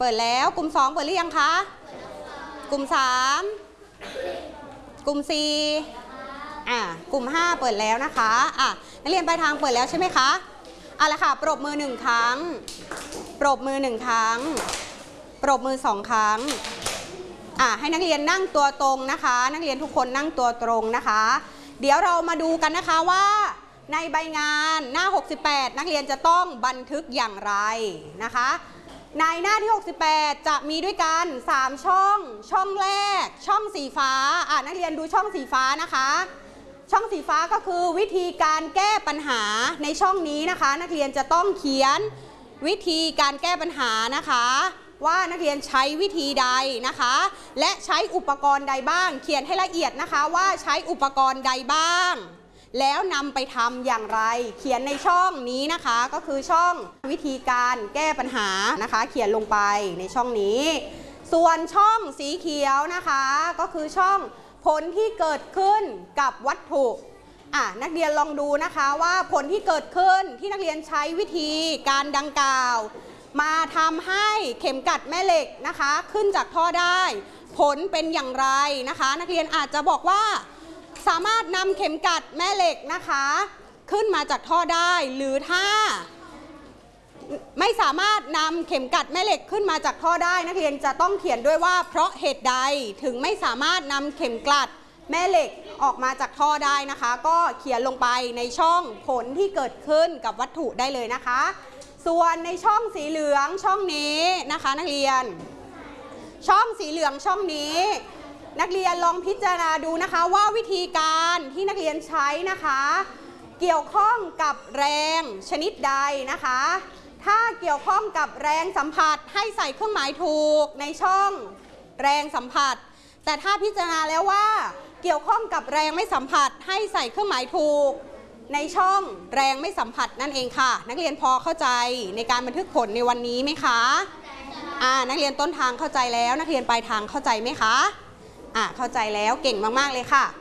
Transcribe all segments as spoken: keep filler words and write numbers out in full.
เปิดแล้วกลุ่มสองเปิดหรือยังคะกลุ่มสามกลุ่มสี่อ่ากลุ่มห้าเปิดแล้วนะคะอ่ะนักเรียนปลายทางเปิดแล้วใช่ไหมคะเอาละค่ะปรบมือหนึ่งครั้งปรบมือหนึ่งครั้งปรบมือสองครั้งอ่ะให้นักเรียนนั่งตัวตรงนะคะนักเรียนทุกคนนั่งตัวตรงนะคะเดี๋ยวเรามาดูกันนะคะว่าในใบงานหน้าหกสิบแปดนักเรียนจะต้องบันทึกอย่างไรนะคะในหน้าที่หกสิบแปดจะมีด้วยกันสามช่องช่องแรกช่องสีฟ้าอ่ะนักเรียนดูช่องสีฟ้านะคะช่องสีฟ้าก็คือวิธีการแก้ปัญหาในช่องนี้นะคะนักเรียนจะต้องเขียนวิธีการแก้ปัญหานะคะว่านักเรียนใช้วิธีใดนะคะและใช้อุปกรณ์ใดบ้างเขียนให้ละเอียดนะคะว่าใช้อุปกรณ์ใดบ้างแล้วนำไปทำอย่างไรเขียนในช่องนี้นะคะก็คือช่องวิธีการแก้ปัญหานะคะเขียนลงไปในช่องนี้ส่วนช่องสีเขียวนะคะก็คือช่องผลที่เกิดขึ้นกับวัตถุอ่ะนักเรียนลองดูนะคะว่าผลที่เกิดขึ้นที่นักเรียนใช้วิธีการดังกล่าวมาทำให้เข็มกัดแม่เหล็กนะคะขึ้นจากท่อได้ผลเป็นอย่างไรนะคะนักเรียนอาจจะบอกว่าสามารถนำเข็มกัดแม่เหล็กนะคะขึ้นมาจากท่อได้หรือถ้าไม่สามารถนำเข็มกัดแม่เหล็กขึ้นมาจากท่อได้นักเรียนจะต้องเขียนด้วยว่าเพราะเหตุใดถึงไม่สามารถนำเข็มกลัดแม่เหล็กออกมาจากท่อได้นะคะก็เขียนลงไปในช่องผลที่เกิดขึ้นกับวัตถุได้เลยนะคะส่วนในช่องสีเหลืองช่องนี้นะคะนักเรียนช่องสีเหลืองช่องนี้นักเรียนลองพิจารณาดูนะคะว่าวิธีการที่นักเรียนใช้นะคะเกี่ยวข้องกับแรงชนิดใดนะคะถ้าเกี่ยวข้องกับแรงสัมผัสให้ใส่เครื่องหมายถูกในช่องแรงสัมผัสแต่ถ้าพิจารณาแล้วว่าเกี่ยวข้องกับแรงไม่สัมผัสให้ใส่เครื่องหมายถูกในช่องแรงไม่สัมผัสนั่นเองค่ะนักเรียนพอเข้าใจในการบันทึกผลในวันนี้ไหมคะอ่านักเรียนต้นทางเข้าใจแล้วนักเรียนปลายทางเข้าใจไหมคะอ่าเข้าใจแล้วเก่งมากๆเลยค่ะ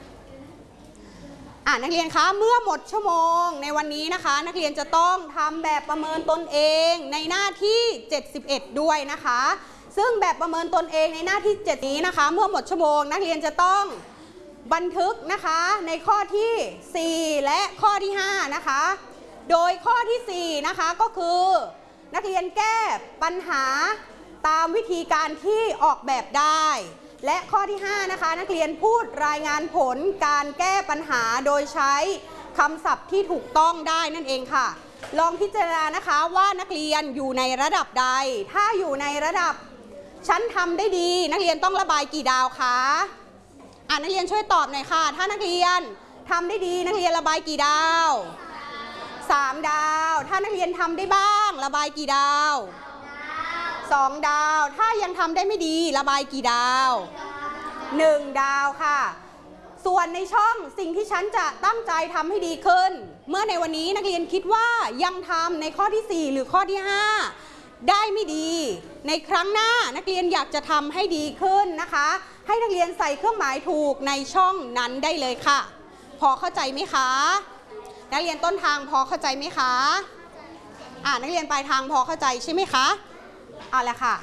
อ่านักเรียนคะเมื่อหมดชั่วโมงในวันนี้นะคะนักเรียนจะต้องทำแบบประเมินตนเองในหน้าที่เจ็ดสิบเอ็ดด้วยนะคะซึ่งแบบประเมินตนเองในหน้าที่เจ็ดนี้นะคะเมื่อหมดชั่วโมงนักเรียนจะต้องบันทึกนะคะในข้อที่สี่และข้อที่ห้านะคะโดยข้อที่สี่นะคะก็คือนักเรียนแก้ปัญหาตามวิธีการที่ออกแบบได้และข้อที่ห้านะคะนักเรียนพูดรายงานผลการแก้ปัญหาโดยใช้คำศัพท์ที่ถูกต้องได้นั่นเองค่ะลองพิจารณานะคะว่านักเรียนอยู่ในระดับใดถ้าอยู่ในระดับชั้นทำได้ดีนักเรียนต้องระบายกี่ดาวคะอ่ะนักเรียนช่วยตอบหน่อยค่ะถ้านักเรียนทำได้ดีนักเรียนระบายกี่ดาวสามดาวถ้านักเรียนทำได้บ้างระบายกี่ดาวสองดาวถ้ายังทำได้ไม่ดีระบายกี่ดาวหนึ่งดาวค่ะส่วนในช่องสิ่งที่ฉันจะตั้งใจทำให้ดีขึ้นเมื่อในวันนี้นักเรียนคิดว่ายังทำในข้อที่สี่หรือข้อที่ห้าได้ไม่ดีในครั้งหน้านักเรียนอยากจะทำให้ดีขึ้นนะคะให้นักเรียนใส่เครื่องหมายถูกในช่องนั้นได้เลยค่ะพอเข้าใจไหมคะนักเรียนต้นทางพอเข้าใจไหมคะอ่านักเรียนปลายทางพอเข้าใจใช่ไหมคะเอาละค่ะ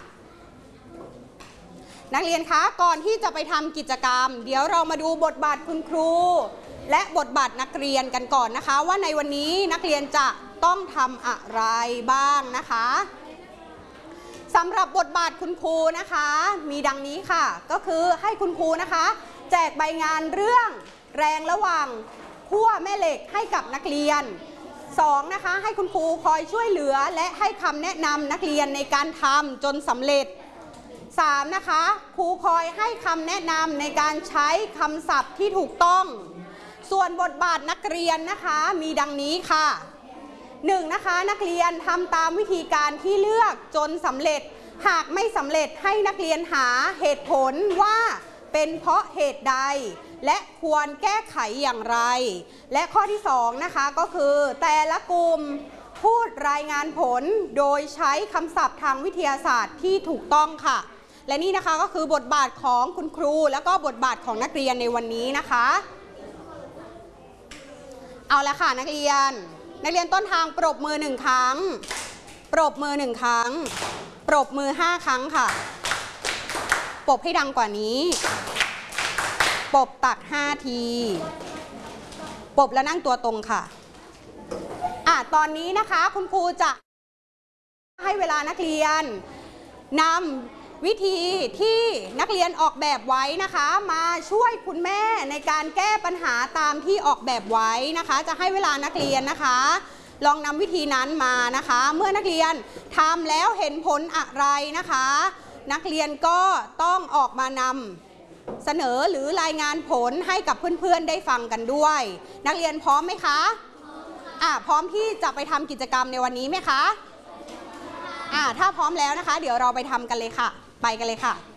นักเรียนคะก่อนที่จะไปทำกิจกรรมเดี๋ยวเรามาดูบทบาทคุณครูและบทบาทนักเรียนกันก่อนนะคะว่าในวันนี้นักเรียนจะต้องทำอะไรบ้างนะคะสำหรับบทบาทคุณครูนะคะมีดังนี้ค่ะก็คือให้คุณครูนะคะแจกใบงานเรื่องแรงระหว่างขั้วแม่เหล็กให้กับนักเรียนสองนะคะให้คุณครูคอยช่วยเหลือและให้คำแนะนำนักเรียนในการทำจนสำเร็จสามนะคะครูคอยให้คำแนะนำในการใช้คำศัพท์ที่ถูกต้องส่วนบทบาทนักเรียนนะคะมีดังนี้ค่ะหนึ่งนะคะนักเรียนทำตามวิธีการที่เลือกจนสำเร็จหากไม่สำเร็จให้นักเรียนหาเหตุผลว่าเป็นเพราะเหตุใดและควรแก้ไขอย่างไรและข้อที่สองนะคะก็คือแต่ละกลุ่มพูดรายงานผลโดยใช้คำศัพท์ทางวิทยาศาสตร์ที่ถูกต้องค่ะและนี่นะคะก็คือบทบาทของคุณครูแล้วก็บทบาทของนักเรียนในวันนี้นะคะเอาละค่ะนักเรียนนักเรียนต้นทางปรบมือหนึ่งครั้งปปรบมือหนึ่งครั้งปรบมือห้าครั้งค่ะปรบให้ดังกว่านี้ปรบตักห้าทีปรบแล้วนั่งตัวตรงค่ะอ่ะตอนนี้นะคะคุณครูจะให้เวลานักเรียนนำวิธีที่นักเรียนออกแบบไว้นะคะมาช่วยคุณแม่ในการแก้ปัญหาตามที่ออกแบบไว้นะคะจะให้เวลานักเรียนนะคะลองนำวิธีนั้นมานะคะเมื่อนักเรียนทำแล้วเห็นผลอะไรนะคะนักเรียนก็ต้องออกมานำเสนอหรือรายงานผลให้กับเพื่อนๆได้ฟังกันด้วยนักเรียนพร้อมไหมคะอ่ะพร้อมที่จะไปทำกิจกรรมในวันนี้ไหมคะอ่ะถ้าพร้อมแล้วนะคะเดี๋ยวเราไปทำกันเลยค่ะไปกันเลยค่ะ